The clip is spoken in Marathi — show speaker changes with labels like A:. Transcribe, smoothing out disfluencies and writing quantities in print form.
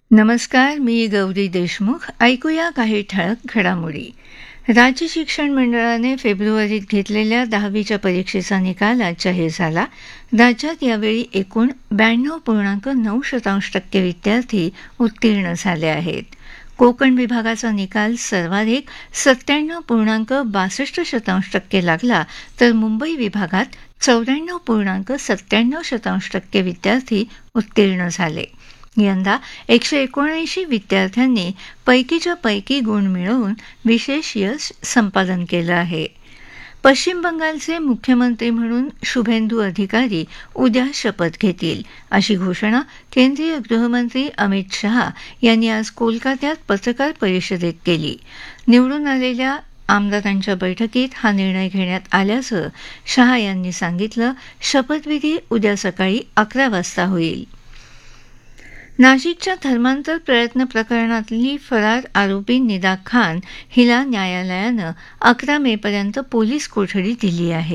A: नमस्कार, मी गौरी देशमुख. ऐकूया काही ठळक घडामोडी. राज्य शिक्षण मंडळाने फेब्रुवारीत घेतलेल्या 10वीच्या परीक्षेचा निकाल आज जाहीर झाला. राज्यात यावेळी एकूण 92.9% विद्यार्थी उत्तीर्ण झाले आहेत. कोकण विभागाचा निकाल सर्वाधिक 97.62% लागला, तर मुंबई विभागात 94.97% विद्यार्थी उत्तीर्ण झाले. यंदा 179 विद्यार्थ्यांनी पैकीच्या पैकी गुण मिळवून विशेष यश संपादन केलं आहे. पश्चिम बंगालचे मुख्यमंत्री म्हणून शुभेंदू अधिकारी उद्या शपथ घेतील, अशी घोषणा केंद्रीय गृहमंत्री अमित शहा यांनी आज कोलकात्यात पत्रकार परिषदेत केली. निवडून आलेल्या आमदारांच्या बैठकीत हा निर्णय घेण्यात आल्याचं शहा यांनी सांगितलं. शपथविधी उद्या सकाळी 11 वाजता होईल. नाशिकच्या धर्मांतर प्रयत्न प्रकरणातली फरार आरोपी निदा खान हिला न्यायालयानं 11 मेपर्यंत पोलीस कोठडी दिली आहे.